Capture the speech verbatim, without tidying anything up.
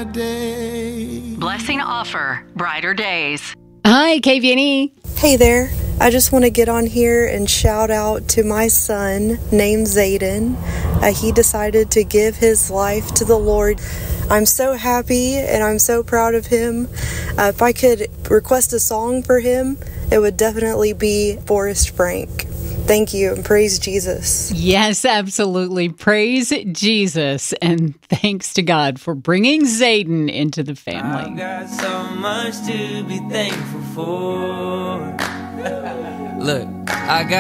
brighter day. Blessing offer, brighter days. Hi, K V N E. Hey there. I just want to get on here and shout out to my son named Zayden. Uh, he decided to give his life to the Lord. I'm so happy and I'm so proud of him. Uh, if I could request a song for him, it would definitely be Forrest Frank. Thank you and praise Jesus. Yes, absolutely. Praise Jesus. And thanks to God for bringing Zayden into the family. I've got so much to be thankful for. Look, I got